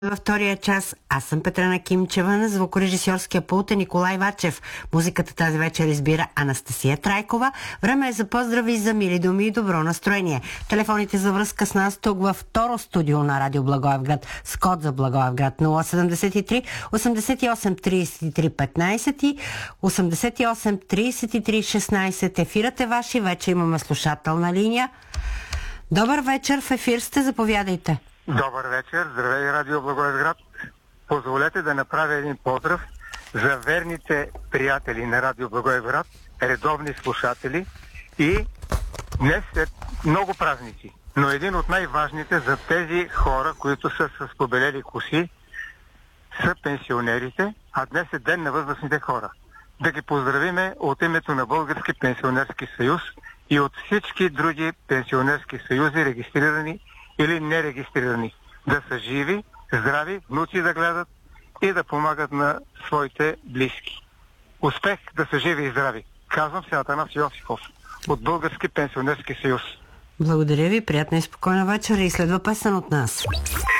Във втория час аз съм Петрана Кимчева, на звукорежисьорския пулт е Николай Вачев. Музиката тази вечер избира Анастасия Трайкова. Време е за поздрави, за мили думи и добро настроение. Телефоните за връзка с нас тук във второ студио на Радио Благоевград с код за Благоевград 073 88 33 15 и 88 33 16. Ефирът е ваш и вече имаме слушателна линия. Добър вечер, в ефир сте, заповядайте. Добър вечер, здравей, Радио Благоевград. Позволете да направя един поздрав за верните приятели на Радио Благоевград, редовни слушатели, и днес е много празници, но един от най-важните за тези хора, които са с побелели коси, са пенсионерите, а днес е ден на възрастните хора. Да ги поздравиме от името на Български пенсионерски съюз и от всички други пенсионерски съюзи, регистрирани или нерегистрирани. Да са живи, здрави, внуци да гледат и да помагат на своите близки. Успех, да са живи и здрави. Казвам се Атанас Йосифов от Български пенсионерски съюз. Благодаря ви, приятна и спокойна вечер и следва песен от нас.